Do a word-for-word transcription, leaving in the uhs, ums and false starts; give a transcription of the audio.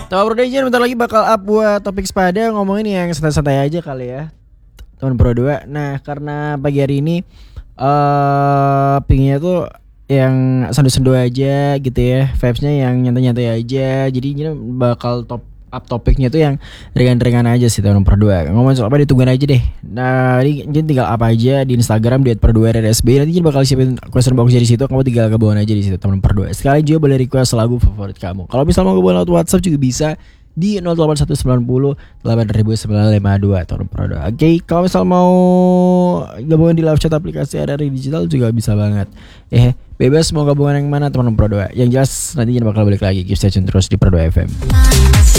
Tahu Production bentar lagi bakal up buat topik sepada, ngomongin yang santai-santai aja kali ya teman Pro dua. Nah karena pagi hari ini uh, pinginnya tuh yang sendu-sendu aja gitu ya, vibesnya yang nyantai-nyantai aja. Jadi ini bakal top up topiknya tuh yang ringan-ringan aja sih teman Pro dua. Ngomongin soal apa ditungguin aja deh. Nah ini jadi tinggal apa aja di Instagram di et pro dua r s b. Nanti bakal siapin question box di situ. Kamu tinggal kebawan aja di situ teman Pro dua. Sekali juga boleh request lagu favorit kamu. Kalau misalnya mau kebawan lewat WhatsApp juga bisa di nol delapan satu sembilan nol delapan ribu sembilan ratus lima puluh dua teman Pro dua. Oke, okay, kalau misal mau gabungan di live chat aplikasi ada di digital juga bisa banget. Eh, bebas mau gabungan yang mana teman Pro dua. Yang jelas nanti bakal balik lagi. Keep stay tune terus di Pro dua F M.